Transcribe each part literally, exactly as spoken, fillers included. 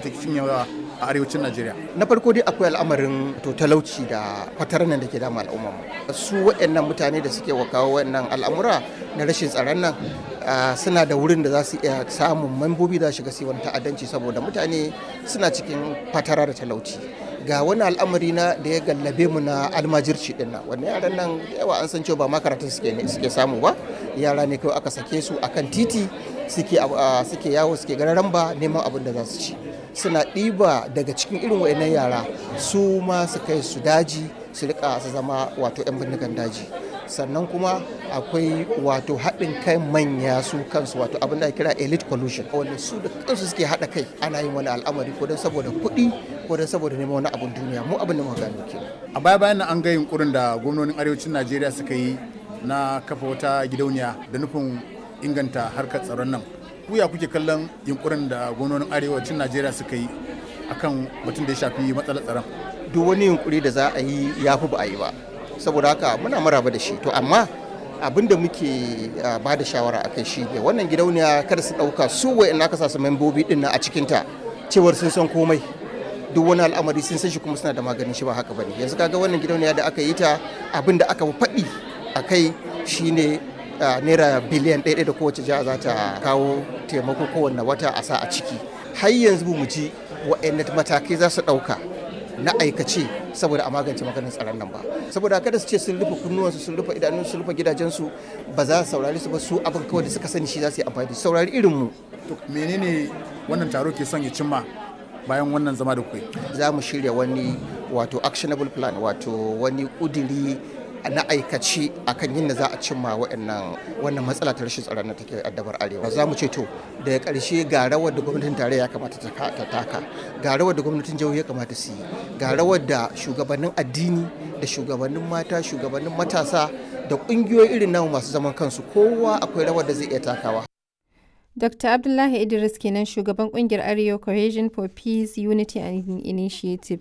ta fi yawa a arewacin Najeriya? Na farko dai akwai al'amarin to talauci da fatarar nan da ke dama al'ummar mu. Su waɗannan mutane da suke kawo waɗannan al'amura na rashin tsaron nan suna da wurin da za su iya samun mambobi da shiga su wani ta'addanci saboda mutane suna cikin fatara da talauci. Ga wani al'amari na da ya gallabe mu na almajirci din nan wannan yaran nan yawa an san cewa ba makaratun suke ne suke samu ba, yara ne kawai aka sake su akan titi suke suke yawo suke gararan ba neman abin da za su ci, suna ɗiba daga cikin irin wayannan yara su ma su kai su daji su rika su zama wato 'yan bindigan daji. Sannan kuma akwai wato haɗin kai manya su kansu wato abin da ake kira elite collusion wanda su da kansu suke haɗa kai ana yin wani al'amari ko don saboda kuɗi ko don saboda neman wani abin duniya. Mu abin da muka gano kenan. A baya bayan nan an ga yunkurin da gwamnonin arewacin Najeriya suka yi na kafa wata gidauniya da nufin inganta harkar tsaron nan. Ku ya kuke kallon yunkurin da gwamnonin arewacin Najeriya suka yi akan batun da ya shafi matsalar tsaron? Duk wani yunkuri da za a yi ya fi ba a yi ba. Saboda haka muna maraba da shi, to amma abin da muke ba da shawara a kai shi ne wannan gidauniya kada su ɗauka su wa'in aka sa su membobi ɗin nan a cikinta cewar sun san komai, duk wani al'amari sun san shi kuma suna da maganin shi ba haka bane. Yanzu kaga wannan gidauniya da aka yi ta abin da aka faɗi a kai shine naira biliyan ɗaya da kowace jiha za ta kawo taimako kowanne wata a sa a ciki. Har yanzu mu ji wa'in matakai za su ɗauka na aikace saboda a magance maganin tsaron nan ba, saboda kada su ce sun rufe kunnuwansu sun rufe idanunsu sun rufe gidajensu ba za su saurari su ba, su abin kawai da suka sani shi za su yi amfani da saurari irin mu. To menene wannan taro ke son ya cimma bayan wannan zama da kuke? Za mu shirya wani wato actionable plan wato wani kudiri na aikace akan yin da za a cimma wa'annan wannan matsala ta rashin tsaron da take addabar arewa. Za mu ce to daga ƙarshe ga rawar da gwamnatin tarayya ya kamata ta taka, ga rawar da gwamnatin jihohi ya kamata su yi, ga rawar da shugabannin addini da shugabannin mata shugabannin matasa da ƙungiyoyi irin namu masu zaman kansu kowa akwai rawar da zai iya takawa. Doctor Abdullahi Idris kenan shugaban ƙungiyar Arewa Cohesion for Peace, Unity and Initiative.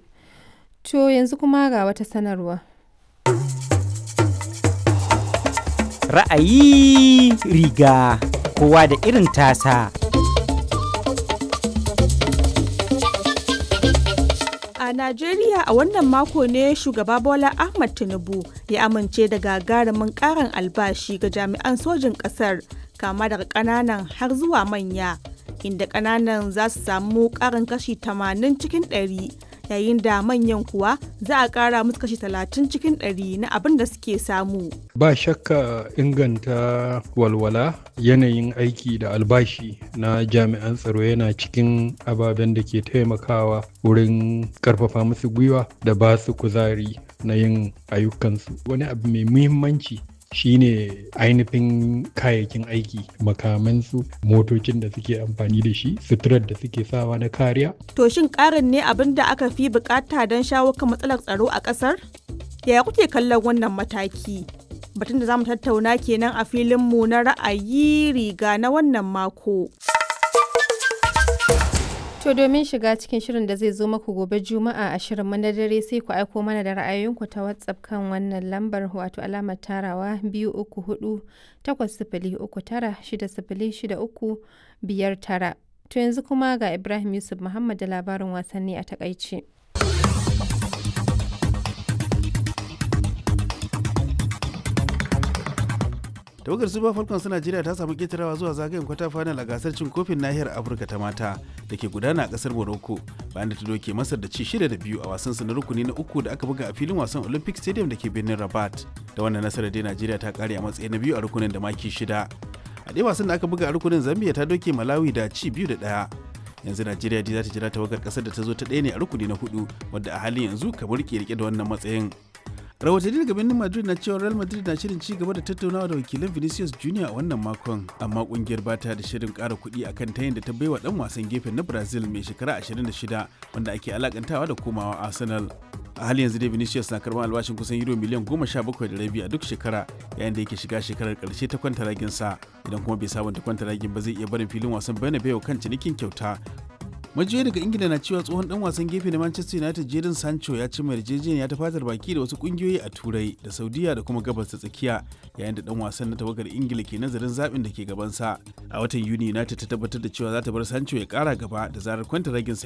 To yanzu kuma ga wata sanarwa. Ra'ayi riga kowa da irin tasa. A Najeriya a wannan mako ne shugaba Bola Ahmed Tinubu ya amince da gagarumin ƙarin albashi ga jami'an sojin ƙasar kama daga ƙananan har zuwa manya, inda ƙananan za su samu ƙarin kashi tamanin cikin ɗari. yayin da manyan kuwa za a ƙara musu kashi talatin cikin ɗari na abin da suke samu. Ba shakka inganta walwala yanayin aiki da albashi na jami'an tsaro yana cikin ababen da ke taimakawa wurin ƙarfafa musu gwiwa da ba su kuzari na yin ayyukansu. Wani abu mai muhimmanci shine ainihin kayayyakin aiki, makamansu, motocin da suke amfani da shi, suturar da suke sawa na kariya. To shin ƙarin ne abin da aka fi bukata don shawo kan matsalar tsaro a ƙasar? Yaya kuke kallon wannan mataki? Batun da za mu tattauna kenan a filinmu na ra'ayi riga na wannan mako. To domin shiga cikin shirin da zai zo maku gobe Juma'a a shirin na dare sai ku aiko mana da ra'ayoyinku ta WhatsApp kan wannan lambar wato alamar tarawa biyu uku hudu takwas sifili uku tara shida sifili shida uku biyar tara. To yanzu kuma ga Ibrahim Yusuf Muhammad da labarin wasanni a takaice. tawagar super falcons najeriya ta samu ketarawa zuwa zagayen kwata final a gasar cin kofin nahiyar afirka ta mata da ke gudana a kasar morocco bayan da ta doke masar da ci shida da biyu a wasan na rukuni na uku da aka buga a filin wasan olympic stadium da ke birnin rabat. Da wannan nasarar dai najeriya ta kare a matsayi na biyu a rukunin da maki shida. A ɗaya wasan da aka buga a rukunin zambia ta doke malawi da ci biyu da ɗaya. yanzu najeriya dai za ta jira tawagar kasar da ta zo ta ɗaya ne a rukuni na hudu wadda a halin yanzu kamar ke rike da wannan matsayin. Rahotanni daga birnin Madrid na cewa Real Madrid na shirin ci gaba da tattaunawa da wakilan Vinicius Junior a wannan makon, amma kungiyar ba ta da shirin ƙara kuɗi akan tayin da ta baiwa dan wasan gefen na Brazil mai shekara ashirin da shida wanda ake alakantawa da komawa Arsenal. A halin yanzu dai Vinicius na karɓar albashin kusan euro miliyan goma sha bakwai da rabi a duk shekara yayin da yake shiga shekarar ƙarshe ta kwantaragin sa, idan kuma bai sabunta kwantaragin ba zai iya barin filin wasan Bernabeu kan cinikin kyauta. Majiyoyi daga ingila na cewa tsohon dan wasan gefe na manchester united jadon sancho ya ci yarjejeniya ta fatar baki da wasu kungiyoyi a turai da saudiya da kuma gabas ta tsakiya yayin da dan wasan na tawagar ingila ke nazarin zaɓin da ke gabansa. A watan yuni united ta tabbatar da cewa za ta bar sancho ya kara gaba da zarar kwantaraginsa